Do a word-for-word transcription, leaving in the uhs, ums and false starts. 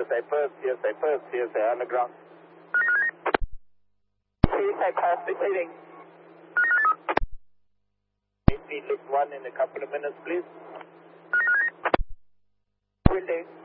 C S A first, C S A first, C S A underground. C S A first, receiving. Speed lift one in a couple of minutes, please. Will do.